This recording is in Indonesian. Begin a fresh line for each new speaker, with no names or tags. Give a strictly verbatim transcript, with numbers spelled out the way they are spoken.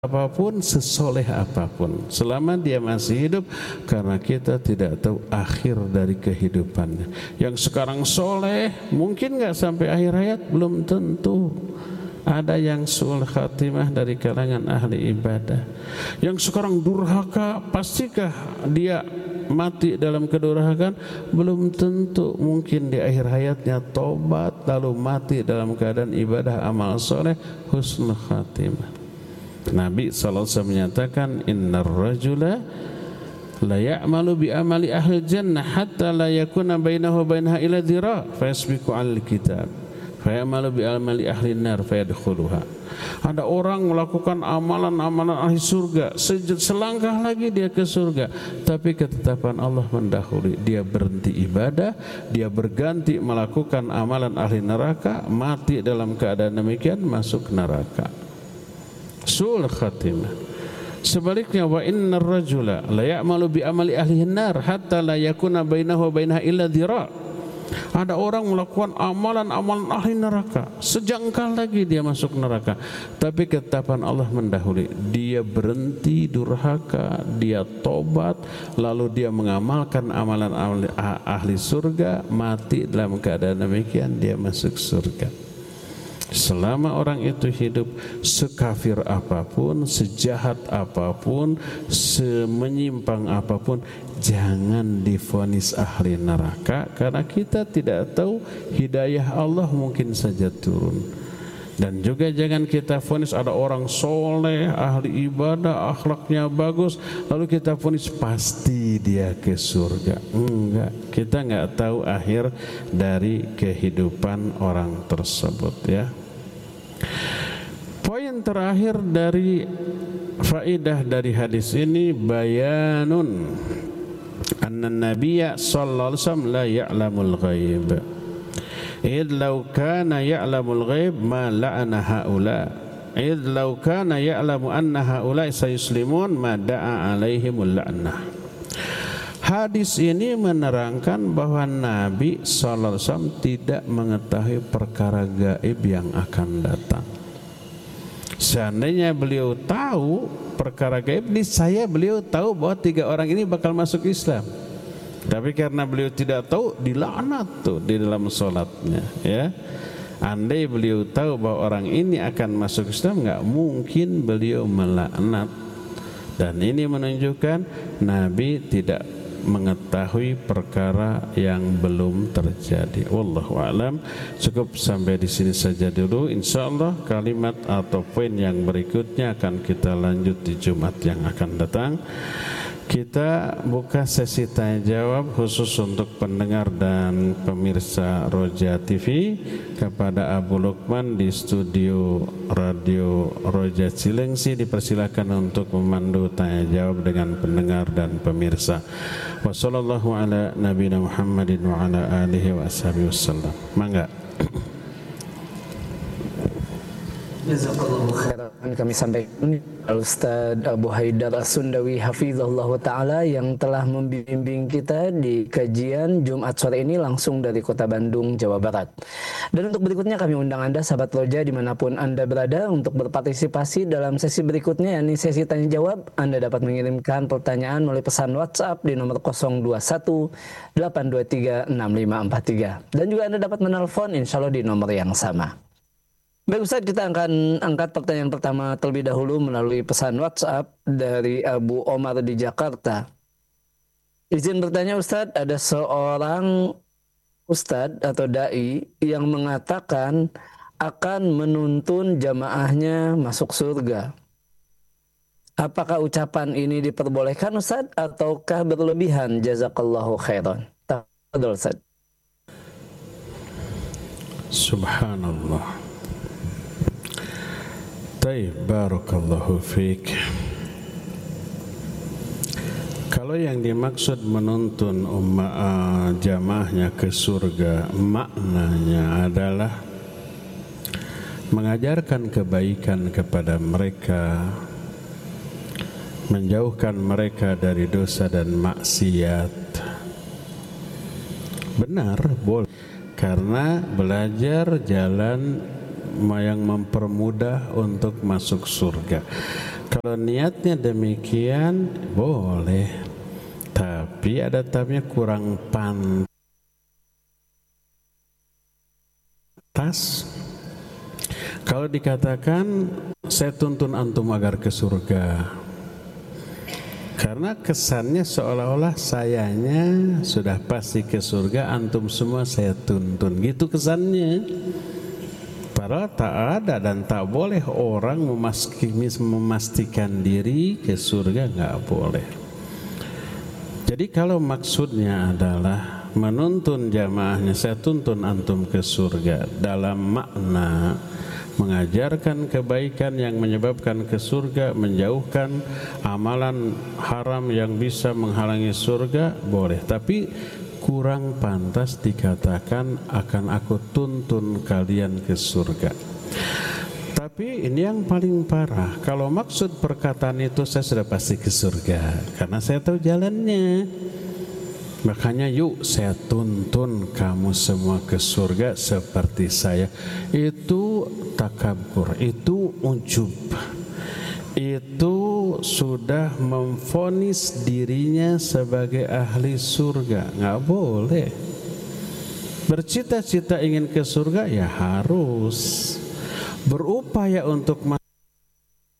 apapun, sesoleh apapun, selama dia masih hidup, karena kita tidak tahu akhir dari kehidupannya. Yang sekarang soleh mungkin nggak sampai akhir hayat, belum tentu. Ada yang su'ul khatimah dari kalangan ahli ibadah. Yang sekarang durhaka, pastikah dia mati dalam kedurhakaan? Belum tentu. Mungkin di akhir hayatnya tobat, lalu mati dalam keadaan ibadah amal soleh, husnul khatimah. Nabi sallallahu alaihi wasallam menyatakan, innar rajula la ya'malu bi amali ahli jannah hatta la yakuna bainahu wa bainaha illa dhira fa yasbiqu al kitab fa ya'malu bi amali ahli nar fa yadkhuluha. Ada orang melakukan amalan-amalan ahli surga, selangkah lagi dia ke surga, tapi ketetapan Allah mendahului. Dia berhenti ibadah, dia berganti melakukan amalan ahli neraka, mati dalam keadaan demikian, masuk neraka. Su'ul khatimah. Sebaliknya, wa innar rajula la ya'malu bi amali ahli nar hatta la yakuna bainahu wa bainaha illa dhira. Ada orang melakukan amalan-amalan ahli neraka, sejengkal lagi dia masuk neraka, tapi ketetapan Allah mendahului. Dia berhenti durhaka, dia tobat, lalu dia mengamalkan amalan ahli, ahli surga, mati dalam keadaan demikian, dia masuk surga. Selama orang itu hidup, sekafir apapun, sejahat apapun, semenyimpang apapun, jangan divonis ahli neraka, karena kita tidak tahu hidayah Allah mungkin saja turun. Dan juga jangan kita vonis ada orang soleh, ahli ibadah, akhlaknya bagus, lalu kita vonis pasti dia ke surga. Enggak, kita enggak tahu akhir dari kehidupan orang tersebut, ya. Poin terakhir dari faedah dari hadis ini, bayanun anna nabiyya sallallahu alaihi wasallam la ya'lamul ghaib. Id law kana ya'lamul ghaib ma la'ana haula. Id law kana ya'lamu anna haula sayuslimun ma da'a alaihimul la'nah. Hadis ini menerangkan bahwa Nabi sallallahu alaihi wasallam tidak mengetahui perkara gaib yang akan datang. Seandainya beliau tahu perkara gaib, niscaya beliau tahu bahwa tiga orang ini bakal masuk Islam. Tapi karena beliau tidak tahu, dilaknat tuh di dalam sholatnya, ya. Andai beliau tahu bahwa orang ini akan masuk Islam, nggak mungkin beliau melaknat. Dan ini menunjukkan Nabi tidak mengetahui perkara yang belum terjadi. Wallahu a'lam. Cukup sampai di sini saja dulu. Insyaallah kalimat atau poin yang berikutnya akan kita lanjut di Jumat yang akan datang. Kita buka sesi tanya jawab khusus untuk pendengar dan pemirsa Roja T V. Kepada Abu Lukman di studio Radio Roja Cilengsi, dipersilakan untuk memandu tanya jawab dengan pendengar dan pemirsa. Wassallallahu ala nabiyina Muhammadin wa ala alihi wa ashabihi wasallam. Mangga.
Jazakallahu khairan. Kami sampaikan Al-Ustaz Abu Haidar As-Sundawi hafizahullah ta'ala yang telah membimbing kita di kajian Jumat sore ini langsung dari Kota Bandung, Jawa Barat. Dan untuk berikutnya kami undang Anda sahabat Roja dimanapun Anda berada untuk berpartisipasi dalam sesi berikutnya, yakni sesi tanya jawab. Anda dapat mengirimkan pertanyaan melalui pesan WhatsApp di nomor nol dua satu delapan dua tiga enam lima empat tiga, dan juga Anda dapat menelpon insyaallah di nomor yang sama. Baik Ustaz, kita akan angkat pertanyaan pertama terlebih dahulu melalui pesan WhatsApp dari Abu Omar di Jakarta. Izin bertanya Ustaz, ada seorang Ustaz atau da'i yang mengatakan akan menuntun jamaahnya masuk surga. Apakah ucapan ini diperbolehkan Ustaz ataukah berlebihan? Jazakallahu khairan. Tafadhol Ustaz.
Subhanallah. Taib, barakallahu fiik. Kalau yang dimaksud menuntun umat uh, jamaahnya ke surga, maknanya adalah mengajarkan kebaikan kepada mereka, menjauhkan mereka dari dosa dan maksiat. Benar, boleh, karena belajar jalan yang mempermudah untuk masuk surga. Kalau niatnya demikian boleh, tapi ada tabnya kurang pantas. Kalau dikatakan saya tuntun antum agar ke surga, karena kesannya seolah-olah sayanya sudah pasti ke surga, antum semua saya tuntun, gitu kesannya. Padahal tak ada dan tak boleh orang memastikan diri ke surga, nggak boleh. Jadi kalau maksudnya adalah menuntun jamaahnya, saya tuntun antum ke surga, dalam makna mengajarkan kebaikan yang menyebabkan ke surga, menjauhkan amalan haram yang bisa menghalangi surga, boleh. Tapi kurang pantas dikatakan akan aku tuntun kalian ke surga. Tapi ini yang paling parah, kalau maksud perkataan itu saya sudah pasti ke surga karena saya tahu jalannya, makanya yuk saya tuntun kamu semua ke surga seperti saya. Itu takabur, itu ujub, itu sudah memvonis dirinya sebagai ahli surga. Nggak boleh. Bercita-cita ingin ke surga ya harus berupaya untuk